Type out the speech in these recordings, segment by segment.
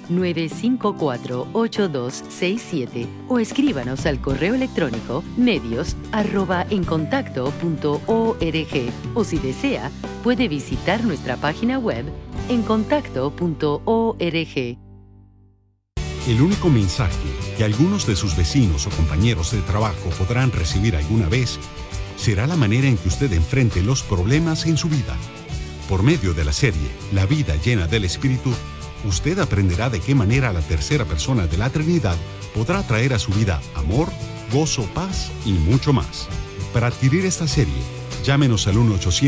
954-8267 o escríbanos al correo electrónico medios@encontacto.org, o si desea, puede visitar nuestra página web encontacto.org. El único mensaje que algunos de sus vecinos o compañeros de trabajo podrán recibir alguna vez será la manera en que usted enfrente los problemas en su vida. Por medio de la serie La vida llena del Espíritu, usted aprenderá de qué manera la tercera persona de la Trinidad podrá traer a su vida amor, gozo, paz y mucho más. Para adquirir esta serie, llámenos al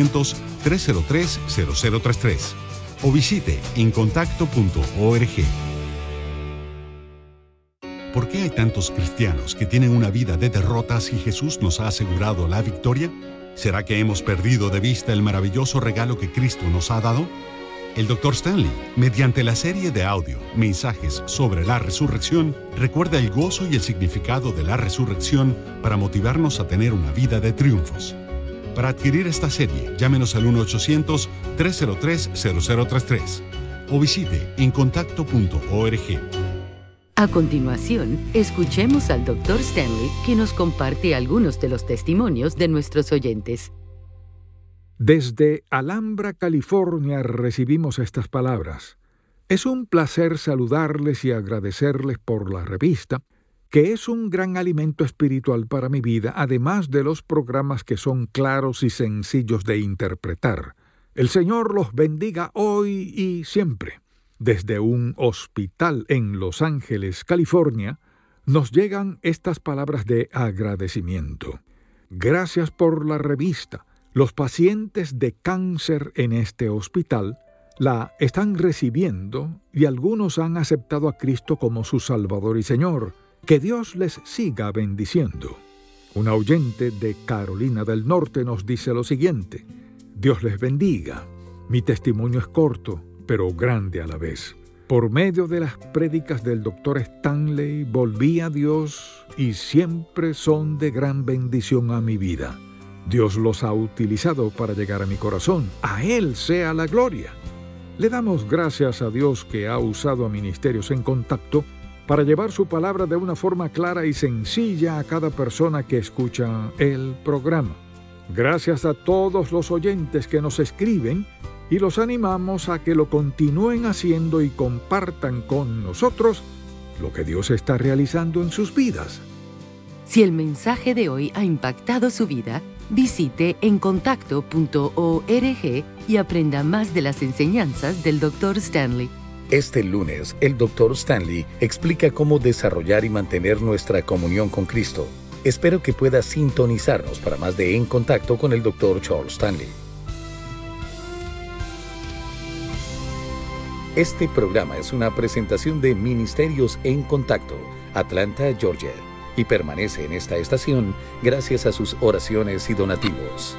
1-800-303-0033 o visite encontacto.org. ¿Por qué hay tantos cristianos que tienen una vida de derrotas y Jesús nos ha asegurado la victoria? ¿Será que hemos perdido de vista el maravilloso regalo que Cristo nos ha dado? El Dr. Stanley, mediante la serie de audio Mensajes sobre la Resurrección, recuerda el gozo y el significado de la resurrección para motivarnos a tener una vida de triunfos. Para adquirir esta serie, llámenos al 1-800-303-0033 o visite encontacto.org. A continuación, escuchemos al Dr. Stanley, que nos comparte algunos de los testimonios de nuestros oyentes. Desde Alhambra, California, recibimos estas palabras. Es un placer saludarles y agradecerles por la revista, que es un gran alimento espiritual para mi vida, además de los programas que son claros y sencillos de interpretar. El Señor los bendiga hoy y siempre. Desde un hospital en Los Ángeles, California, nos llegan estas palabras de agradecimiento. Gracias por la revista. Los pacientes de cáncer en este hospital la están recibiendo y algunos han aceptado a Cristo como su Salvador y Señor. Que Dios les siga bendiciendo. Un oyente de Carolina del Norte nos dice lo siguiente: Dios les bendiga. Mi testimonio es corto, pero grande a la vez. Por medio de las prédicas del Dr. Stanley, volví a Dios y siempre son de gran bendición a mi vida. Dios los ha utilizado para llegar a mi corazón. A Él sea la gloria. Le damos gracias a Dios que ha usado a Ministerios en Contacto para llevar su palabra de una forma clara y sencilla a cada persona que escucha el programa. Gracias a todos los oyentes que nos escriben y los animamos a que lo continúen haciendo y compartan con nosotros lo que Dios está realizando en sus vidas. Si el mensaje de hoy ha impactado su vida, visite encontacto.org y aprenda más de las enseñanzas del Dr. Stanley. Este lunes, el Dr. Stanley explica cómo desarrollar y mantener nuestra comunión con Cristo. Espero que pueda sintonizarnos para más de En Contacto con el Dr. Charles Stanley. Este programa es una presentación de Ministerios en Contacto, Atlanta, Georgia, y permanece en esta estación gracias a sus oraciones y donativos.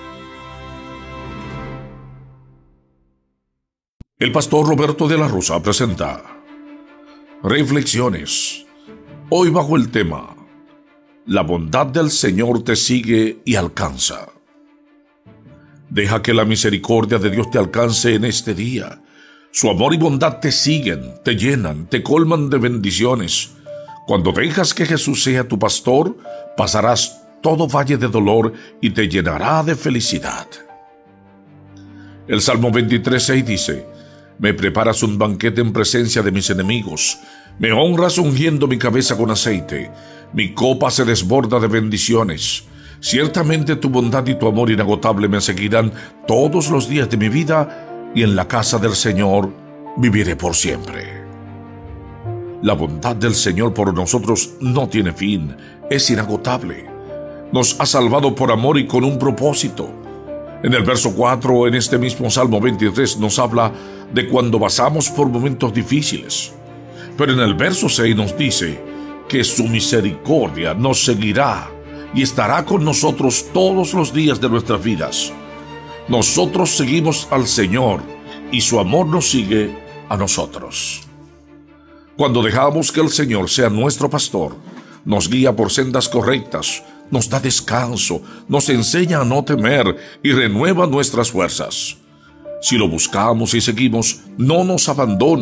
El pastor Roberto de la Rosa presenta Reflexiones, hoy bajo el tema La bondad del Señor te sigue y alcanza. Deja que la misericordia de Dios te alcance en este día. Su amor y bondad te siguen, te llenan, te colman de bendiciones. Cuando dejas que Jesús sea tu pastor, pasarás todo valle de dolor y te llenará de felicidad. El Salmo 23:6 dice: Me preparas un banquete en presencia de mis enemigos. Me honras ungiendo mi cabeza con aceite. Mi copa se desborda de bendiciones. Ciertamente tu bondad y tu amor inagotable me seguirán todos los días de mi vida, y en la casa del Señor viviré por siempre. La bondad del Señor por nosotros no tiene fin, es inagotable. Nos ha salvado por amor y con un propósito. En el verso 4, en este mismo Salmo 23, nos habla de cuando pasamos por momentos difíciles. Pero en el verso 6 nos dice que su misericordia nos seguirá y estará con nosotros todos los días de nuestras vidas. Nosotros seguimos al Señor y su amor nos sigue a nosotros. Cuando dejamos que el Señor sea nuestro pastor, nos guía por sendas correctas, nos da descanso, nos enseña a no temer y renueva nuestras fuerzas. Si lo buscamos y seguimos, no nos abandona,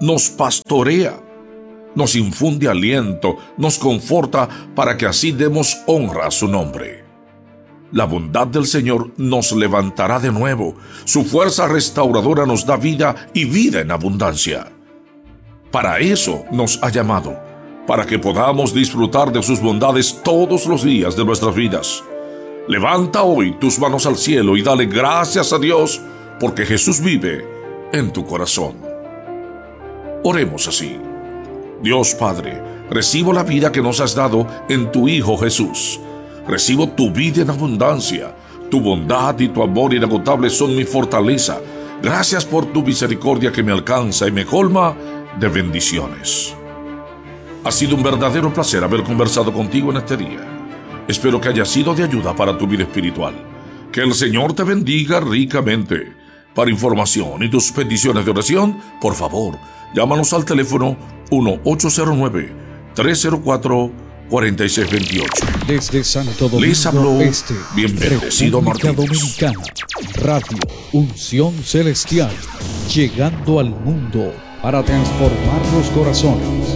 nos pastorea, nos infunde aliento, nos conforta para que así demos honra a su nombre. La bondad del Señor nos levantará de nuevo, su fuerza restauradora nos da vida y vida en abundancia. Para eso nos ha llamado, para que podamos disfrutar de sus bondades todos los días de nuestras vidas. Levanta hoy tus manos al cielo y dale gracias a Dios, porque Jesús vive en tu corazón. Oremos así. Dios Padre, recibo la vida que nos has dado en tu Hijo Jesús. Recibo tu vida en abundancia. Tu bondad y tu amor inagotable son mi fortaleza. Gracias por tu misericordia que me alcanza y me colma de bendiciones. Ha sido un verdadero placer haber conversado contigo en este día. Espero que haya sido de ayuda para tu vida espiritual. Que el Señor te bendiga ricamente. Para información y tus peticiones de oración, por favor, llámanos al teléfono 1-809-304-4628. Desde Santo Domingo Les habló Este, bien bendecido República Martínez. Dominicana, Radio Unción Celestial, llegando al mundo para transformar los corazones.